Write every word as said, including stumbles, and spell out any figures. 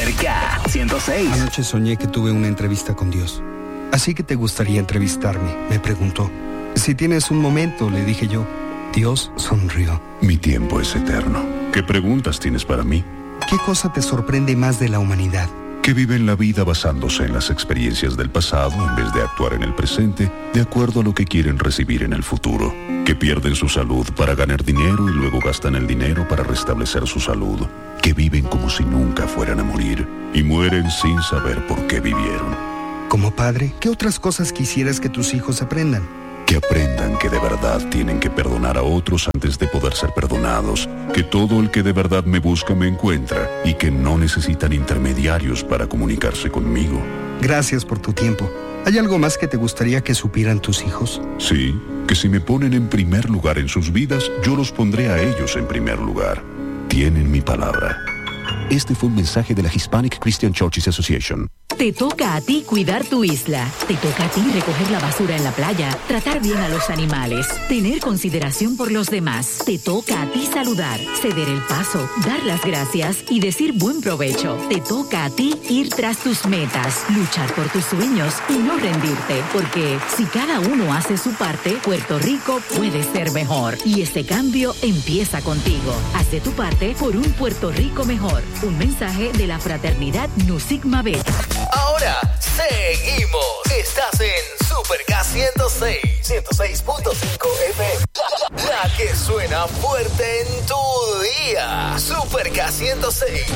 Super K ciento seis. Anoche soñé que tuve una entrevista con Dios. Así que te gustaría entrevistarme, me preguntó. Si tienes un momento, le dije yo. Dios sonrió. Mi tiempo es eterno. ¿Qué preguntas tienes para mí? ¿Qué cosa te sorprende más de la humanidad? Que viven la vida basándose en las experiencias del pasado en vez de actuar en el presente de acuerdo a lo que quieren recibir en el futuro. Que pierden su salud para ganar dinero y luego gastan el dinero para restablecer su salud. Que viven como si nunca fueran a morir y mueren sin saber por qué vivieron. Como padre, ¿qué otras cosas quisieras que tus hijos aprendan? Que aprendan que de verdad tienen que perdonar a otros antes de poder ser perdonados, que todo el que de verdad me busca me encuentra y que no necesitan intermediarios para comunicarse conmigo. Gracias por tu tiempo. ¿Hay algo más que te gustaría que supieran tus hijos? Sí, que si me ponen en primer lugar en sus vidas, yo los pondré a ellos en primer lugar. Tienen mi palabra. Este fue un mensaje de la Hispanic Christian Churches Association. Te toca a ti cuidar tu isla. Te toca a ti recoger la basura en la playa, tratar bien a los animales, tener consideración por los demás. Te toca a ti saludar, ceder el paso, dar las gracias y decir buen provecho. Te toca a ti ir tras tus metas, luchar por tus sueños y no rendirte, porque si cada uno hace su parte, Puerto Rico puede ser mejor. Y este cambio empieza contigo. Haz de tu parte por un Puerto Rico mejor. Un mensaje de la fraternidad Nu Sigma Beta. Ahora seguimos. Estás en Super K ciento seis, ciento seis punto cinco F M. La que suena fuerte en tu día. Super K ciento seis.